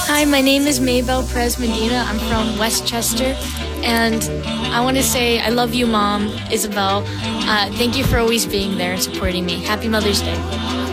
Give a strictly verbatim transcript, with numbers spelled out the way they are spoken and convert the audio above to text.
Hi, my name is Maybell Perez Medina. I'm from Westchester, and I want to say I love you, Mom, Isabel. Uh, thank you for always being there and supporting me. Happy Mother's Day.